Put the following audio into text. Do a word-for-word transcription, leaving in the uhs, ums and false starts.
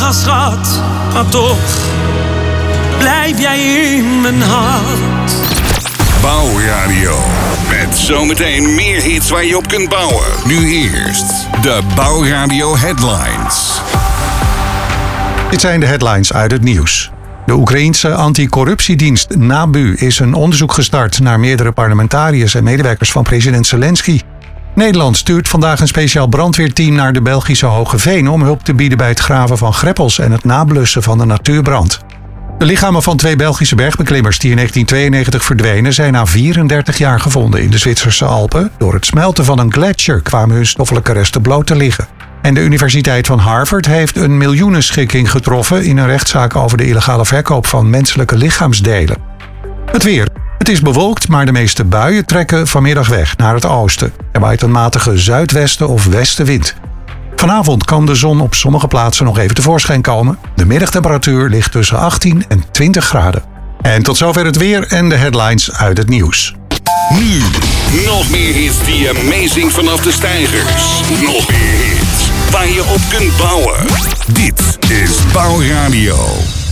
gaan, schat. Maar toch blijf jij in mijn hart. Bouwradio. Met zometeen meer hits waar je op kunt bouwen. Nu eerst de Bouwradio Headlines. Dit zijn de headlines uit het nieuws. De Oekraïense anticorruptiedienst NABU is een onderzoek gestart naar meerdere parlementariërs en medewerkers van president Zelensky. Nederland stuurt vandaag een speciaal brandweerteam naar de Belgische Hoge Veen om hulp te bieden bij het graven van greppels en het nablussen van de natuurbrand. De lichamen van twee Belgische bergbeklimmers die in negentien tweeënnegentig verdwenen zijn na vierendertig jaar gevonden in de Zwitserse Alpen. Door het smelten van een gletsjer kwamen hun stoffelijke resten bloot te liggen. En de Universiteit van Harvard heeft een miljoenenschikking getroffen in een rechtszaak over de illegale verkoop van menselijke lichaamsdelen. Het weer. Het is bewolkt, maar de meeste buien trekken vanmiddag weg naar het oosten. Er waait een matige zuidwesten of westenwind. Vanavond kan de zon op sommige plaatsen nog even tevoorschijn komen. De middagtemperatuur ligt tussen achttien en twintig graden. En tot zover het weer en de headlines uit het nieuws. Nu, nog meer hits die amazing vanaf de steigers. Nog meer hits waar je op kunt bouwen. Dit is Bouwradio.